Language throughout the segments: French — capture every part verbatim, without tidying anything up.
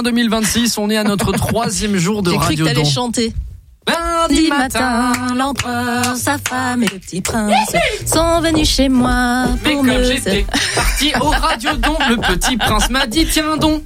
juin deux mille vingt-six, on est à notre troisième jour de J'ai Radio cru que t'allais Don. chanter. Lundi matin, l'empereur, sa femme et le petit prince sont venus chez moi mais pour comme me... j'étais parti au Radio Don, le petit prince m'a dit tiens don.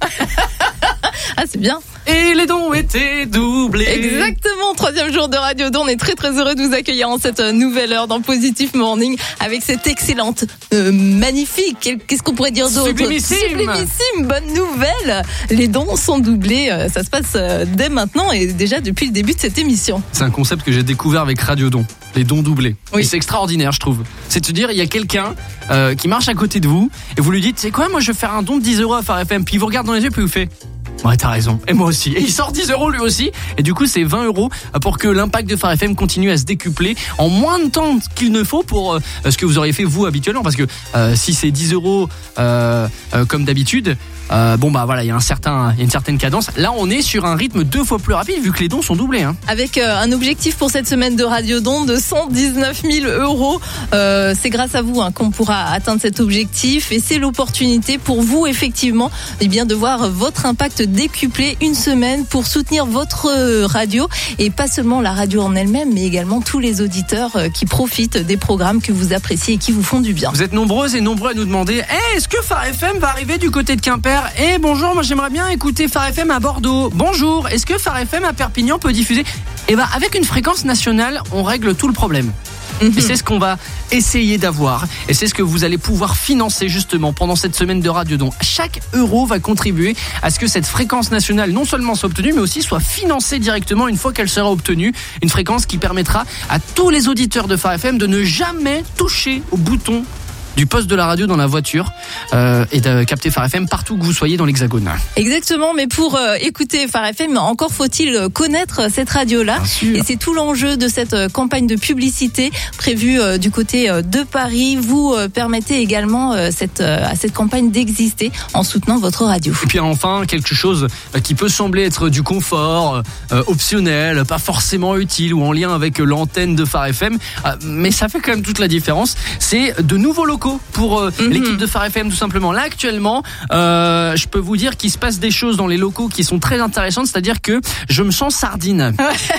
Ah, c'est bien. Et les dons étaient doublés. Exactement, troisième jour de Radio Don. On est très très heureux de vous accueillir en cette nouvelle heure dans Positive Morning avec cette excellente, euh, magnifique, qu'est-ce qu'on pourrait dire d'autre ? Sublimissime. Sublimissime, bonne nouvelle. Les dons sont doublés, ça se passe dès maintenant et déjà depuis le début de cette émission. C'est un concept que j'ai découvert avec Radio Don, les dons doublés. Oui. Et c'est extraordinaire, je trouve. C'est de se dire, il y a quelqu'un euh, qui marche à côté de vous et vous lui dites, c'est quoi, moi je vais faire un don de dix euros à Phare F M. Puis il vous regarde dans les yeux puis il vous fait... Ouais, t'as raison. Et moi aussi. Et il sort dix euros lui aussi. Et du coup, c'est vingt euros pour que l'impact de Phare F M continue à se décupler en moins de temps qu'il ne faut pour euh, ce que vous auriez fait vous habituellement. Parce que euh, si c'est dix euros euh, euh, comme d'habitude, euh, bon bah voilà, il y a un certain, il y a une certaine cadence. Là, on est sur un rythme deux fois plus rapide vu que les dons sont doublés. Hein. Avec euh, un objectif pour cette semaine de Radio Don de cent dix-neuf mille euros. Euh, c'est grâce à vous hein, qu'on pourra atteindre cet objectif et c'est l'opportunité pour vous effectivement eh bien, de voir votre impact décuplé une semaine pour soutenir votre radio et pas seulement la radio en elle-même mais également tous les auditeurs qui profitent des programmes que vous appréciez et qui vous font du bien. Vous êtes nombreuses et nombreux à nous demander hey, est-ce que Phare F M va arriver du côté de Quimper? Eh bonjour, moi j'aimerais bien écouter Phare F M à Bordeaux. Bonjour, est-ce que Phare F M à Perpignan peut diffuser? Eh ben avec une fréquence nationale, on règle tout le problème. Et c'est ce qu'on va essayer d'avoir. Et c'est ce que vous allez pouvoir financer justement pendant cette semaine de Radio Don. Chaque euro va contribuer à ce que cette fréquence nationale non seulement soit obtenue, mais aussi soit financée directement une fois qu'elle sera obtenue. Une fréquence qui permettra à tous les auditeurs de Phare F M de ne jamais toucher au bouton du poste de la radio dans la voiture euh, et de capter Phare F M partout que vous soyez dans l'Hexagone. Exactement, mais pour euh, écouter Phare F M, encore faut-il connaître cette radio-là. Et c'est tout l'enjeu de cette euh, campagne de publicité prévue euh, du côté euh, de Paris. Vous euh, permettez également euh, cette, euh, à cette campagne d'exister en soutenant votre radio. Et puis enfin, quelque chose qui peut sembler être du confort, euh, optionnel, pas forcément utile ou en lien avec l'antenne de Phare F M, euh, mais ça fait quand même toute la différence. C'est de nouveaux locaux pour euh, mm-hmm. l'équipe de Phare F M tout simplement. Là actuellement, euh, je peux vous dire qu'il se passe des choses dans les locaux qui sont très intéressantes, c'est-à-dire que je me sens sardine.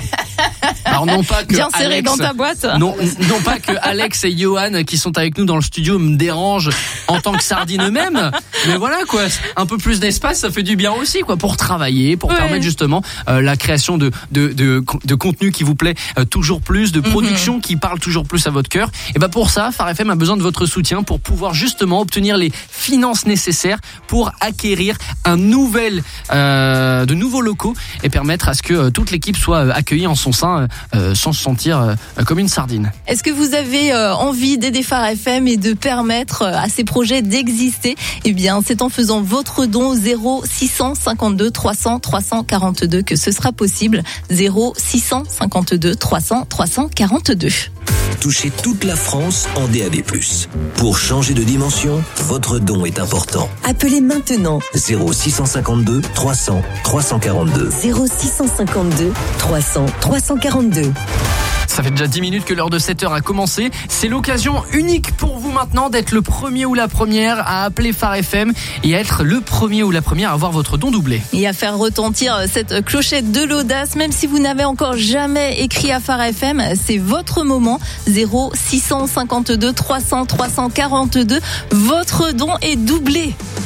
Alors non pas que bien serré Alex, dans ta boîte. Non, non pas que Alex et Johan qui sont avec nous dans le studio me dérangent en tant que sardine eux-mêmes, mais voilà quoi, un peu plus d'espace ça fait du bien aussi quoi pour travailler, pour ouais. permettre justement euh, la création de de de de contenu qui vous plaît euh, toujours plus, de production mm-hmm. qui parle toujours plus à votre cœur. Et ben pour ça, Phare F M a besoin de votre soutien pour pouvoir justement obtenir les finances nécessaires pour acquérir un nouvel, euh, de nouveaux locaux et permettre à ce que euh, toute l'équipe soit euh, accueillie en son sein euh, sans se sentir euh, comme une sardine. Est-ce que vous avez euh, envie d'aider Phare F M et de permettre euh, à ces projets d'exister? Eh bien, c'est en faisant votre don zéro six cent cinquante-deux trois cents trois cent quarante-deux que ce sera possible. zéro six cent cinquante-deux trois cents trois cent quarante-deux. Touchez toute la France en D A B plus. Pour changer de dimension, votre don est important. Appelez maintenant zéro six cent cinquante-deux trois cents trois cent quarante-deux. zéro six cent cinquante-deux trois cents trois cent quarante-deux. Ça fait déjà dix minutes que l'heure de sept heures a commencé. C'est l'occasion unique pour vous maintenant d'être le premier ou la première à appeler Phare F M et à être le premier ou la première à avoir votre don doublé. Et à faire retentir cette clochette de l'audace, même si vous n'avez encore jamais écrit à Phare F M, c'est votre moment. zéro six cent cinquante-deux trois cents trois cent quarante-deux. Votre don est doublé.